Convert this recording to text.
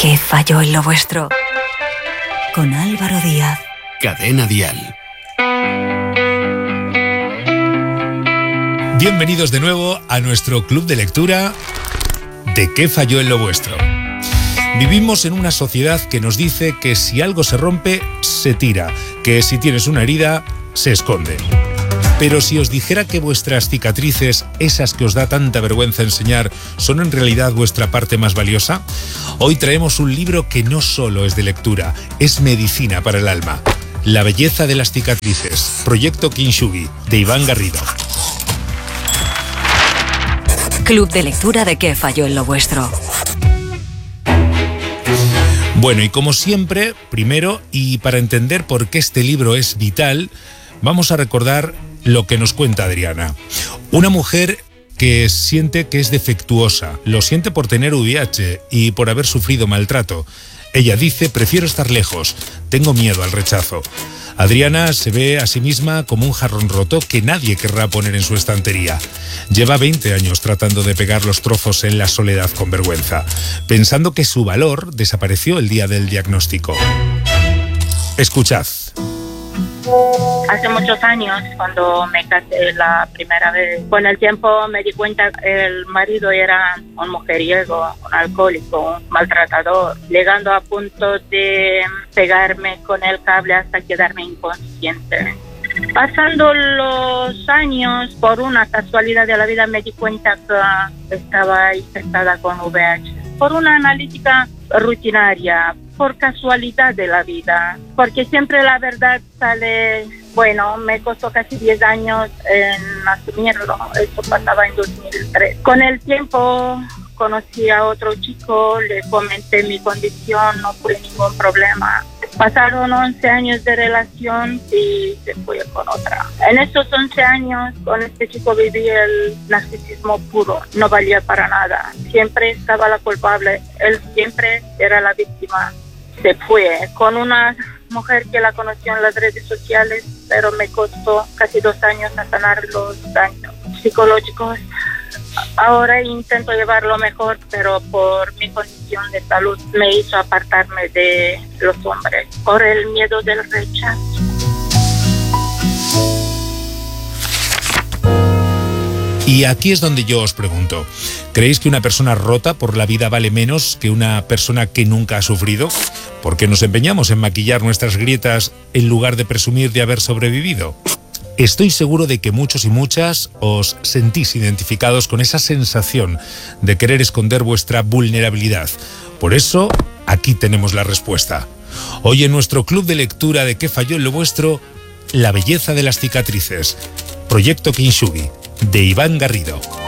¿Qué falló en lo vuestro? Con Álvaro Díaz. Cadena Dial. Bienvenidos de nuevo a nuestro club de lectura de ¿Qué falló en lo vuestro? Vivimos en una sociedad que nos dice que si algo se rompe, se tira, que si tienes una herida, se esconde. Pero si os dijera que vuestras cicatrices, esas que os da tanta vergüenza enseñar, son en realidad vuestra parte más valiosa, hoy traemos un libro que no solo es de lectura, es medicina para el alma. La belleza de las cicatrices, Proyecto Kintsugi, de Iván Garrido. Club de lectura de ¿Qué falló en lo vuestro? Bueno, y como siempre, primero, y para entender por qué este libro es vital, vamos a recordar lo que nos cuenta Adriana. Una mujer que siente que es defectuosa, lo siente por tener VIH y por haber sufrido maltrato. Ella dice: prefiero estar lejos, tengo miedo al rechazo. Adriana se ve a sí misma como un jarrón roto que nadie querrá poner en su estantería. Lleva 20 años tratando de pegar los trozos en la soledad con vergüenza, pensando que su valor desapareció el día del diagnóstico. Escuchad. Hace muchos años, cuando me casé la primera vez, con el tiempo me di cuenta que el marido era un mujeriego, un alcohólico, un maltratador, llegando a punto de pegarme con el cable hasta quedarme inconsciente. Pasando los años, por una casualidad de la vida, me di cuenta que estaba infectada con VIH. Por una analítica rutinaria, por casualidad de la vida, porque siempre la verdad sale. Bueno, me costó casi 10 años en asumirlo. Esto pasaba en 2003. Con el tiempo conocí a otro chico, le comenté mi condición, no fue ningún problema. Pasaron 11 años de relación y se fue con otra. En estos 11 años con este chico viví el narcisismo puro. No valía para nada. Siempre estaba la culpable. Él siempre era la víctima. Se fue con una mujer que la conoció en las redes sociales, pero me costó casi 2 años a sanar los daños psicológicos. Ahora intento llevarlo mejor, pero por mi condición de salud me hizo apartarme de los hombres por el miedo del rechazo. Y aquí es donde yo os pregunto, ¿creéis que una persona rota por la vida vale menos que una persona que nunca ha sufrido? ¿Por qué nos empeñamos en maquillar nuestras grietas en lugar de presumir de haber sobrevivido? Estoy seguro de que muchos y muchas os sentís identificados con esa sensación de querer esconder vuestra vulnerabilidad. Por eso, aquí tenemos la respuesta. Hoy en nuestro club de lectura de ¿Qué falló en lo vuestro? La belleza de las cicatrices. Proyecto Kintsugi, de Iván Garrido.